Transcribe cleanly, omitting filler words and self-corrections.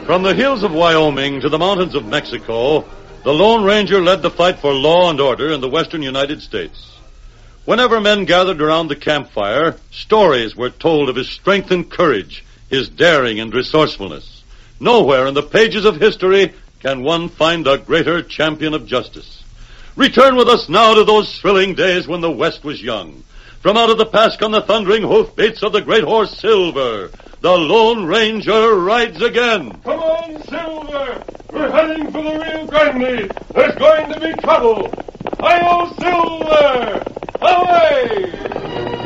From the hills of Wyoming to the mountains of Mexico, the Lone Ranger led the fight for law and order in the western United States. Whenever men gathered around the campfire, stories were told of his strength and courage, his daring and resourcefulness. Nowhere in the pages of history can one find a greater champion of justice. Return with us now to those thrilling days when the West was young. From out of the past come the thundering hoofbeats of the great horse Silver. The Lone Ranger rides again. Come on, Silver! We're heading for the Rio Grande. There's going to be trouble. Hi-yo, Silver! Away!